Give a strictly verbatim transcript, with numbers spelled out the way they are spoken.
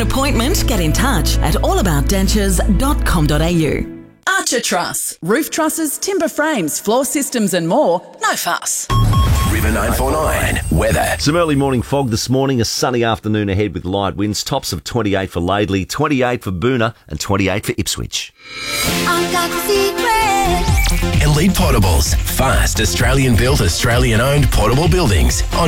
appointment, get in touch at allaboutdentures dot com dot a u. Archer Truss. Roof trusses, timber frames, floor systems and more. No fuss. River nine four nine weather. Some early morning fog this morning, a sunny afternoon ahead with light winds. Tops of twenty-eight for Laidley, twenty-eight for Boonah and twenty-eight for Ipswich. I've got the secret. Elite Portables. Fast, Australian-built, Australian-owned portable buildings on